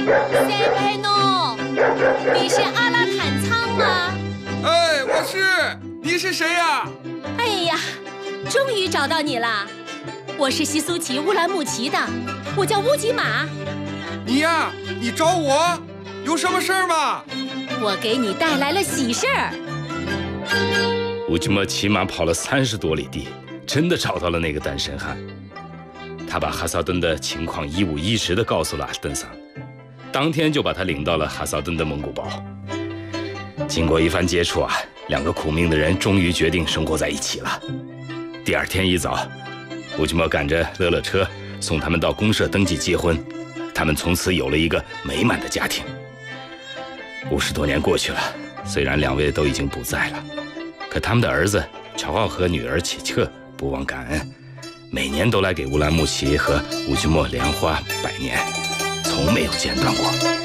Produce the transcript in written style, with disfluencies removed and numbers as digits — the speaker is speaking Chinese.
塞贝诺，你是阿拉坦仓吗？ 哎，我是。你是谁呀？ 哎呀，终于找到你了！我是西苏奇乌兰牧骑的，我叫乌吉玛。 你呀，你找我有什么事儿吗？ 我给你带来了喜事儿。 乌吉玛骑马跑了30多里地，真的找到了那个单身汉。他把哈萨敦的情况一五一十地告诉了阿登桑，当天就把他领到了哈萨敦的蒙古包。经过一番接触啊，两个苦命的人终于决定生活在一起了。第二天一早，乌吉玛赶着乐乐车送他们到公社登记结婚，他们从此有了一个美满的家庭。50多年过去了，虽然两位都已经不在了，可他们的儿子乔奥和女儿启彻不忘感恩，每年都来给乌兰牧骑和乌吉莫莲花拜年，从没有间断过。